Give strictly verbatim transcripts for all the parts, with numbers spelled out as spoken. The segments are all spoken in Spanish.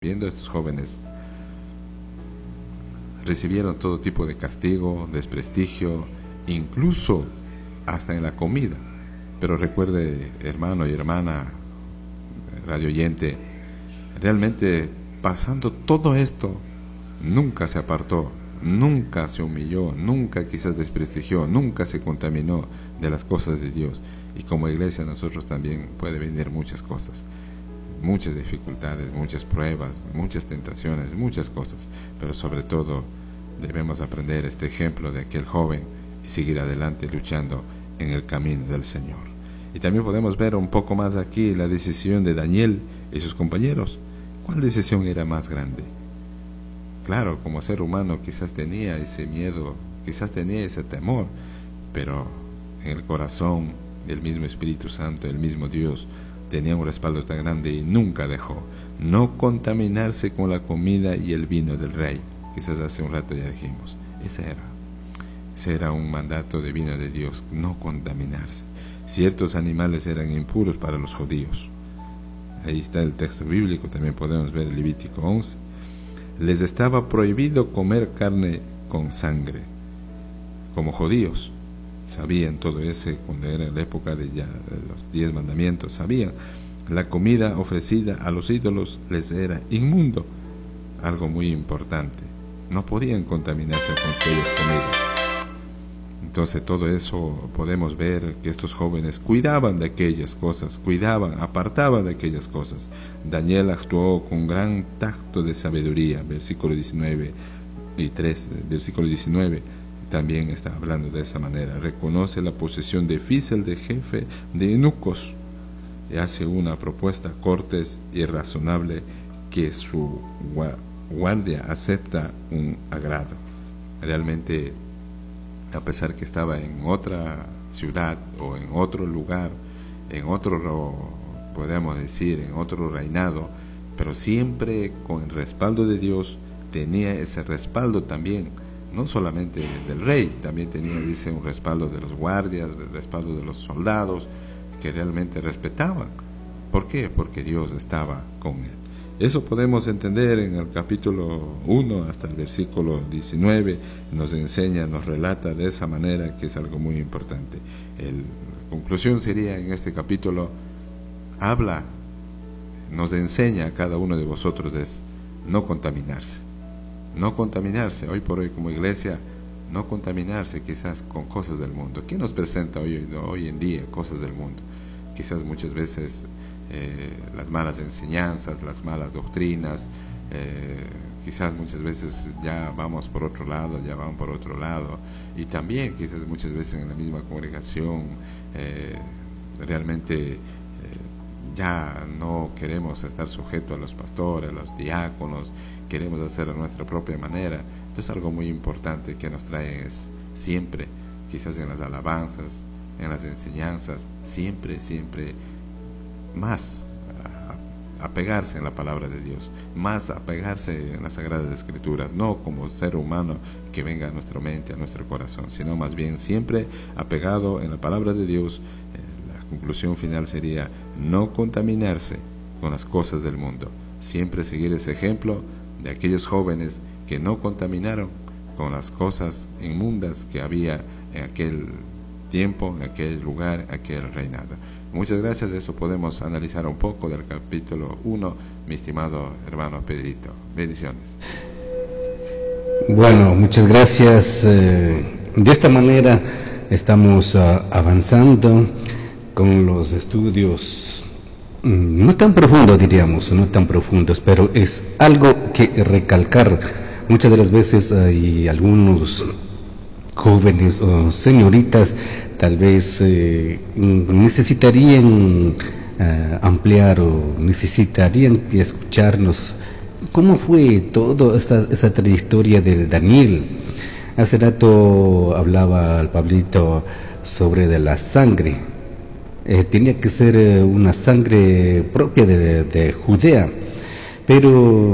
sufriendo, estos jóvenes recibieron todo tipo de castigo, desprestigio, incluso hasta en la comida. Pero recuerde, hermano y hermana, radio oyente, realmente pasando todo esto, nunca se apartó, nunca se humilló, nunca quizás desprestigió, nunca se contaminó de las cosas de Dios. Y como iglesia nosotros también puede venir muchas cosas, muchas dificultades, muchas pruebas, muchas tentaciones, muchas cosas, pero sobre todo debemos aprender este ejemplo de aquel joven y seguir adelante luchando en el camino del Señor. Y también podemos ver un poco más aquí la decisión de Daniel y sus compañeros. ¿Cuál decisión era más grande? Claro, como ser humano quizás tenía ese miedo, quizás tenía ese temor, pero en el corazón del mismo Espíritu Santo, el mismo Dios, tenía un respaldo tan grande y nunca dejó no contaminarse con la comida y el vino del rey. Quizás hace un rato ya dijimos, ese era, ese era un mandato divino de Dios, no contaminarse. Ciertos animales eran impuros para los judíos. Ahí está el texto bíblico, también podemos ver el Levítico once. Les estaba prohibido comer carne con sangre. Como judíos sabían todo eso cuando era la época de ya de los diez mandamientos, sabían la comida ofrecida a los ídolos les era inmundo, algo muy importante. No podían contaminarse con aquellas comidas. Entonces todo eso podemos ver que estos jóvenes cuidaban de aquellas cosas, cuidaban, apartaban de aquellas cosas. Daniel actuó con gran tacto de sabiduría, versículo diecinueve y tres, versículo diecinueve también está hablando de esa manera. Reconoce la posesión difícil de jefe de eunucos y hace una propuesta cortés y razonable que su guardia acepta un agrado. Realmente, a pesar que estaba en otra ciudad o en otro lugar, en otro, podríamos decir, en otro reinado, pero siempre con el respaldo de Dios, tenía ese respaldo también, no solamente del rey, también tenía, dice, un respaldo de los guardias, el respaldo de los soldados, que realmente respetaban. ¿Por qué? Porque Dios estaba con él. Eso podemos entender en el capítulo uno hasta el versículo diecinueve, nos enseña, nos relata de esa manera, que es algo muy importante. El, la conclusión sería en este capítulo, habla, nos enseña a cada uno de vosotros es no contaminarse, no contaminarse, hoy por hoy como iglesia, no contaminarse quizás con cosas del mundo. ¿Qué nos presenta hoy, hoy en día cosas del mundo? Quizás muchas veces Eh, las malas enseñanzas, las malas doctrinas, eh, quizás muchas veces ya vamos por otro lado, ya van por otro lado, y también quizás muchas veces en la misma congregación eh, realmente eh, ya no queremos estar sujetos a los pastores, a los diáconos, queremos hacer a nuestra propia manera. Entonces algo muy importante que nos trae es siempre, quizás en las alabanzas, en las enseñanzas, siempre, siempre más apegarse en la palabra de Dios, más apegarse en las Sagradas Escrituras, no como ser humano que venga a nuestra mente, a nuestro corazón, sino más bien siempre apegado en la palabra de Dios. Eh, la conclusión final sería no contaminarse con las cosas del mundo, siempre seguir ese ejemplo de aquellos jóvenes que no contaminaron con las cosas inmundas que había en aquel tiempo, en aquel lugar, en aquel reinado. Muchas gracias. De eso podemos analizar un poco del capítulo uno, mi estimado hermano Pedrito. Bendiciones. Bueno, muchas gracias. Eh, de esta manera estamos uh, avanzando con los estudios, mm, no tan profundos diríamos, no tan profundos, pero es algo que recalcar. Muchas de las veces hay algunos jóvenes o señoritas tal vez eh, necesitarían eh, ampliar o necesitarían escucharnos cómo fue toda esa, esa trayectoria de Daniel. Hace rato hablaba al Pablito sobre de la sangre. Eh, tenía que ser eh, una sangre propia de, de Judea, pero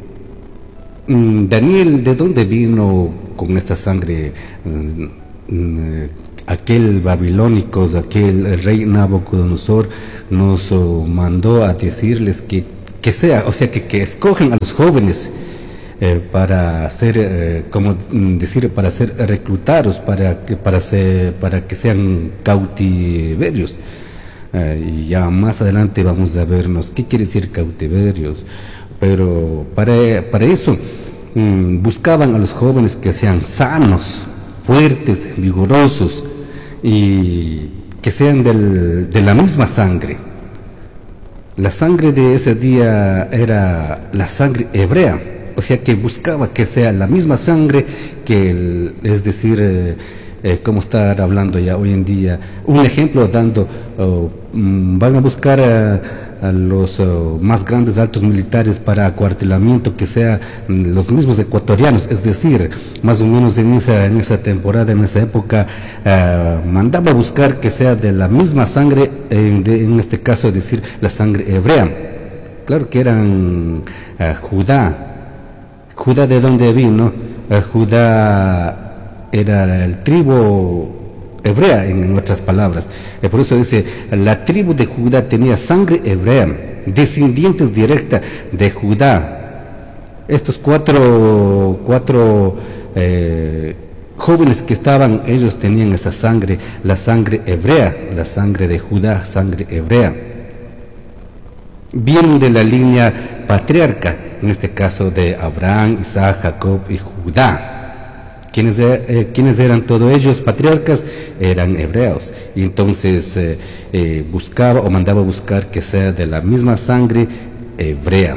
mm, Daniel, ¿de dónde vino con esta sangre? Mm, mm, aquel babilónicos, aquel el rey Nabucodonosor nos oh, mandó a decirles que que sea, o sea, que, que escogen a los jóvenes eh, para ser, eh, como decir, para ser reclutados, para que, para ser, para que sean cautiverios. Eh, y ya más adelante vamos a vernos qué quiere decir cautiverios, pero para, para eso mmm, buscaban a los jóvenes que sean sanos, fuertes, vigorosos y que sean del, de la misma sangre. La sangre de ese día era la sangre hebrea, o sea que buscaba que sea la misma sangre que, el, es decir, eh, eh, como estar hablando ya hoy en día, un ejemplo dando, oh, van a buscar a, a los oh, más grandes altos militares para acuartelamiento que sean los mismos ecuatorianos, es decir, más o menos en esa, en esa temporada, en esa época, uh, mandaba a buscar que sea de la misma sangre, eh, de, en este caso es decir, la sangre hebrea. Claro que eran uh, Judá. Judá, ¿de dónde vino? Uh, Judá era el tribu hebrea, en otras palabras. Eh, por eso dice, la tribu de Judá tenía sangre hebrea, descendientes directa de Judá. Estos cuatro, cuatro eh, jóvenes que estaban, ellos tenían esa sangre, la sangre hebrea, la sangre de Judá, sangre hebrea. Vienen de la línea patriarca, en este caso de Abraham, Isaac, Jacob y Judá. ¿Quiénes, eh, ¿Quiénes eran todos ellos? Patriarcas, eran hebreos. Y entonces eh, eh, buscaba o mandaba buscar que sea de la misma sangre hebrea.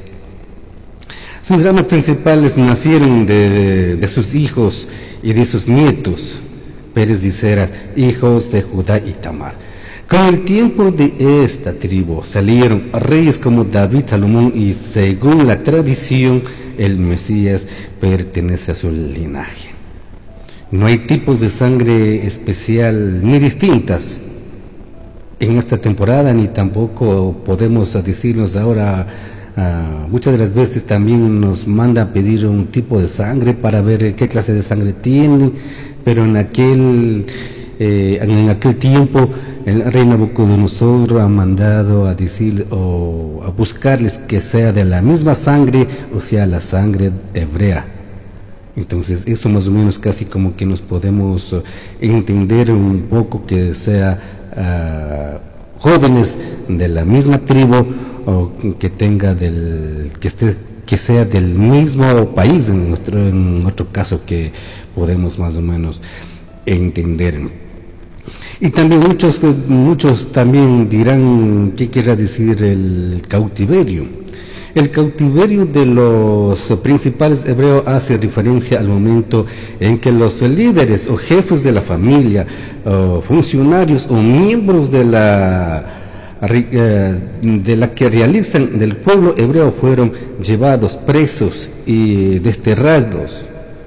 Sus ramas principales nacieron de, de, de sus hijos y de sus nietos, Pérez y Zeras, hijos de Judá y Tamar. Con el tiempo de esta tribu salieron reyes como David, Salomón, y según la tradición, el Mesías pertenece a su linaje. No hay tipos de sangre especial ni distintas en esta temporada, ni tampoco podemos decirnos ahora, uh, muchas de las veces también nos manda a pedir un tipo de sangre para ver qué clase de sangre tiene, pero en aquel... Eh, en aquel tiempo el rey Nabucodonosor ha mandado a decir o a buscarles que sea de la misma sangre, o sea, la sangre hebrea. Entonces eso más o menos casi como que nos podemos uh, entender un poco, que sea uh, jóvenes de la misma tribu, o que tenga del que esté que sea del mismo país, en nuestro en otro caso, que podemos más o menos entender. Y también muchos, muchos también dirán qué quiere decir el cautiverio. El cautiverio de los principales hebreos hace referencia al momento en que los líderes o jefes de la familia, o funcionarios o miembros de la, de la que realizan del pueblo hebreo fueron llevados presos y desterrados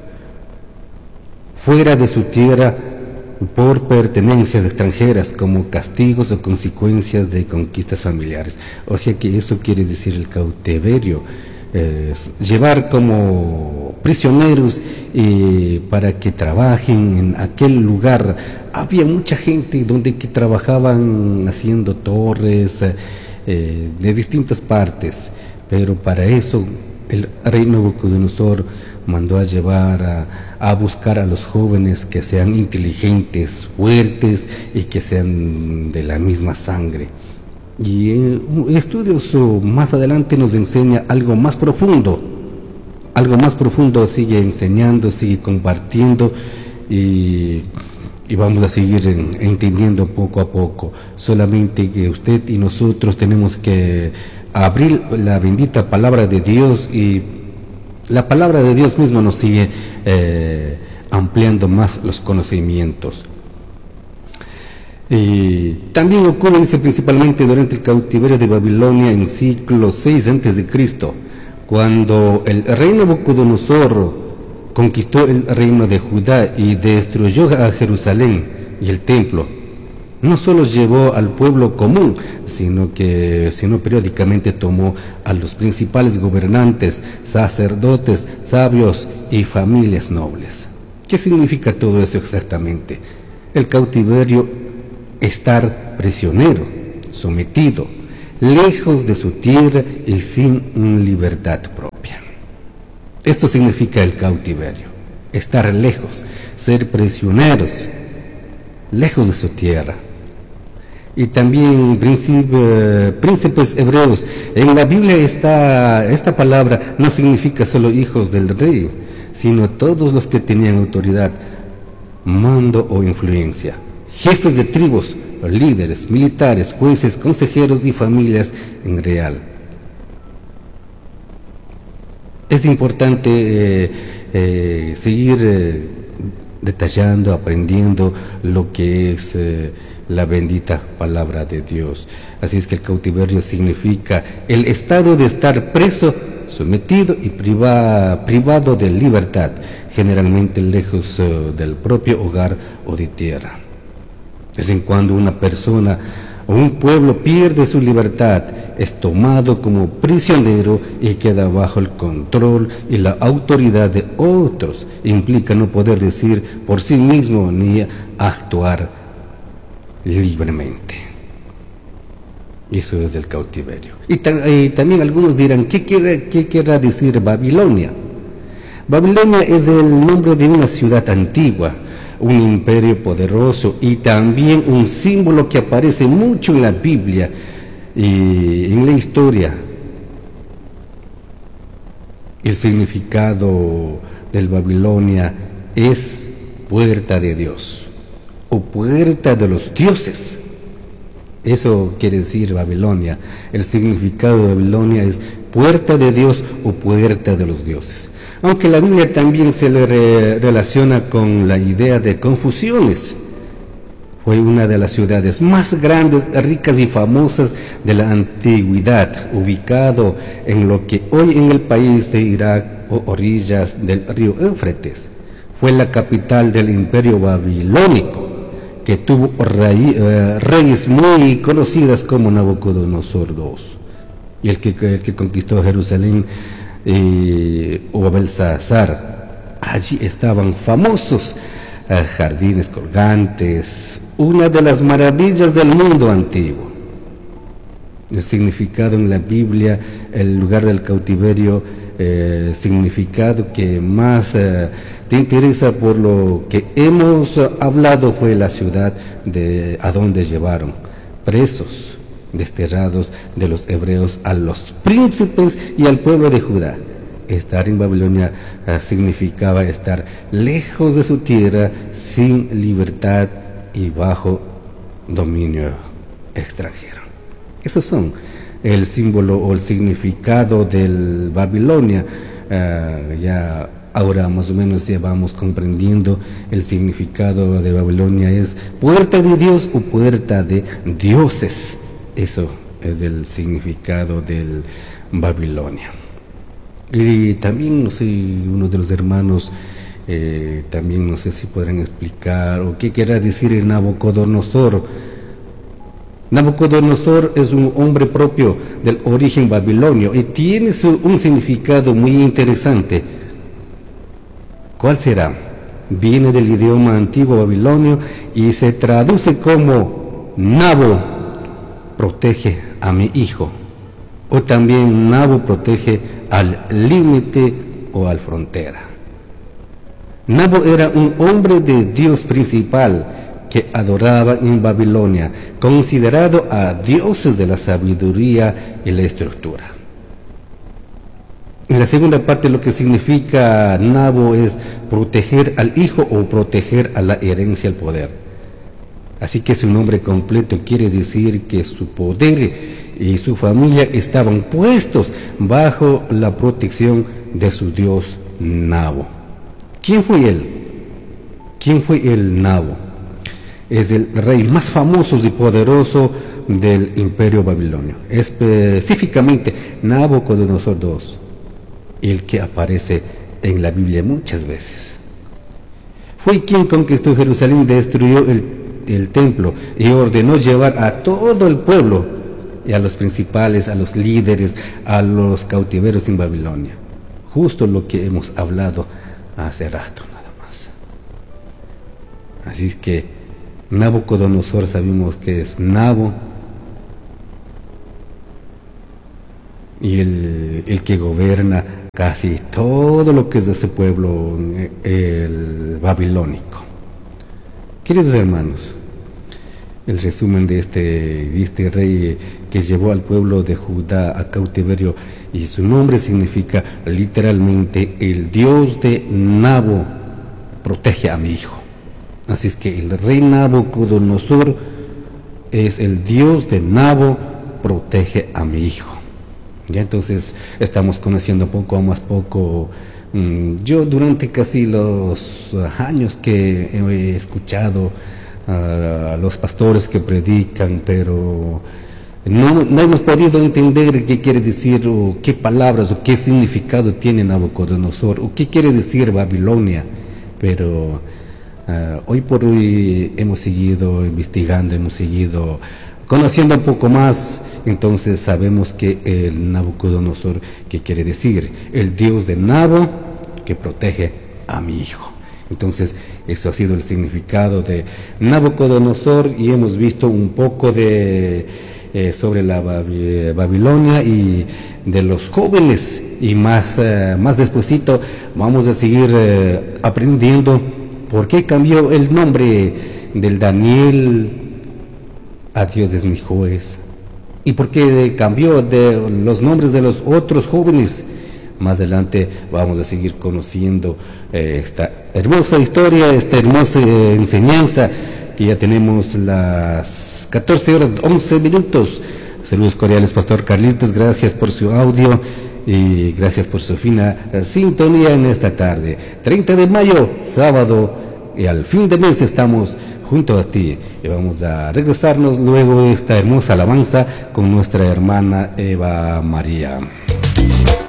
fuera de su tierra por pertenencias extranjeras, como castigos o consecuencias de conquistas familiares. O sea que eso quiere decir el cautiverio, eh, llevar como prisioneros eh, para que trabajen en aquel lugar. Había mucha gente donde que trabajaban haciendo torres eh, de distintas partes, pero para eso el rey Nabucodonosor mandó a llevar a, a buscar a los jóvenes que sean inteligentes, fuertes y que sean de la misma sangre. Y eh, estudios uh, más adelante nos enseña algo más profundo, algo más profundo, sigue enseñando, sigue compartiendo, y, y vamos a seguir en, entendiendo poco a poco. Solamente que usted y nosotros tenemos que abrir la bendita palabra de Dios, y la palabra de Dios misma nos sigue eh, ampliando más los conocimientos. Y también ocurre, dice, principalmente durante el cautiverio de Babilonia en siglo seis antes de Cristo, cuando el rey Nabucodonosor conquistó el reino de Judá y destruyó a Jerusalén y el templo. No solo llevó al pueblo común, sino que sino periódicamente tomó a los principales gobernantes, sacerdotes, sabios y familias nobles. ¿Qué significa todo eso exactamente? El cautiverio, estar prisionero, sometido, lejos de su tierra y sin libertad propia. Esto significa el cautiverio, estar lejos, ser prisioneros, lejos de su tierra. Y también príncipes hebreos. En la Biblia está, esta palabra no significa solo hijos del rey, sino todos los que tenían autoridad, mando o influencia. Jefes de tribus, líderes, militares, jueces, consejeros y familias en real. Es importante eh, eh, seguir eh, detallando, aprendiendo lo que es eh, la bendita palabra de Dios. Así es que el cautiverio significa el estado de estar preso, sometido y priva, privado de libertad, generalmente lejos uh, del propio hogar o de tierra. Es en cuando una persona o un pueblo pierde su libertad, es tomado como prisionero y queda bajo el control y la autoridad de otros. Implica no poder decir por sí mismo ni actuar libremente. Eso es el cautiverio. Y, ta y también algunos dirán, ¿qué quiere, qué querrá decir Babilonia? Babilonia es el nombre de una ciudad antigua, un imperio poderoso y también un símbolo que aparece mucho en la Biblia y en la historia. El significado del Babilonia es puerta de Dios o puerta de los dioses. Eso quiere decir Babilonia. El significado de Babilonia es puerta de Dios o puerta de los dioses. Aunque la Biblia también se le re relaciona con la idea de Confusiones. Fue una de las ciudades más grandes, ricas y famosas de la antigüedad, ubicado en lo que hoy en el país de Irak o orillas del río Éufrates. Fue la capital del imperio babilónico, que tuvo rey, eh, reyes muy conocidas como Nabucodonosor segundo, y el que, el que conquistó Jerusalén, eh, o Belsasar. Allí estaban famosos eh, jardines colgantes, una de las maravillas del mundo antiguo. El significado en la Biblia, el lugar del cautiverio, eh, significado que más eh, te interesa por lo que hemos uh, hablado, fue la ciudad de, a donde llevaron presos, desterrados de los hebreos, a los príncipes y al pueblo de Judá. Estar en Babilonia uh, significaba estar lejos de su tierra, sin libertad y bajo dominio extranjero. Esos son el símbolo o el significado del Babilonia. Uh, ya ahora más o menos ya vamos comprendiendo el significado de Babilonia. Es puerta de Dios o puerta de dioses. Eso es el significado del Babilonia. Y también, no sé, uno de los hermanos eh, también no sé si podrán explicar o qué quiera decir el Nabucodonosor. Nabucodonosor es un hombre propio del origen babilonio y tiene su, un significado muy interesante. ¿Cuál será? Viene del idioma antiguo babilonio y se traduce como Nabo protege a mi hijo, o también Nabo protege al límite o al frontera. Nabo era un hombre de Dios principal que adoraba en Babilonia, considerado a dioses de la sabiduría y la estructura. En la segunda parte, lo que significa Nabo es proteger al hijo o proteger a la herencia, al poder. Así que su nombre completo quiere decir que su poder y su familia estaban puestos bajo la protección de su dios Nabo. ¿Quién fue él? ¿Quién fue el Nabo? Es el rey más famoso y poderoso del imperio babilonio, específicamente Nabucodonosor segundo, el que aparece en la Biblia muchas veces. Fue quien conquistó Jerusalén, destruyó el, el templo y ordenó llevar a todo el pueblo y a los principales, a los líderes, a los cautiveros en Babilonia. Justo lo que hemos hablado hace rato nada más. Así es que Nabucodonosor sabemos que es Nabo, y el, el que gobierna casi todo lo que es de ese pueblo, el babilónico. Queridos hermanos, el resumen de este, de este rey que llevó al pueblo de Judá a cautiverio, y su nombre significa literalmente el Dios de Nabo protege a mi hijo. Así es que el rey Nabucodonosor es el Dios de Nabo protege a mi hijo. Ya entonces estamos conociendo poco a más poco. Yo durante casi los años que he escuchado a los pastores que predican, pero no, no hemos podido entender qué quiere decir, o qué palabras, o qué significado tiene Nabucodonosor, o qué quiere decir Babilonia. Pero uh, hoy por hoy hemos seguido investigando, hemos seguido conociendo un poco más. Entonces sabemos que el Nabucodonosor, ¿qué quiere decir? El Dios de Nabo que protege a mi hijo. Entonces eso ha sido el significado de Nabucodonosor, y hemos visto un poco de eh, sobre la Bab- Babilonia y de los jóvenes, y más, eh, más despuesito vamos a seguir eh, aprendiendo por qué cambió el nombre del Daniel a Dios es mi juez, y por qué cambió de los nombres de los otros jóvenes. Más adelante vamos a seguir conociendo eh, esta hermosa historia, esta hermosa eh, enseñanza, que ya tenemos las catorce horas, once minutos. Saludos cordiales, Pastor Carlitos, gracias por su audio y gracias por su fina eh, sintonía en esta tarde. treinta de mayo, sábado, y al fin de mes estamos junto a ti, y vamos a regresarnos luego de esta hermosa alabanza con nuestra hermana Eva María.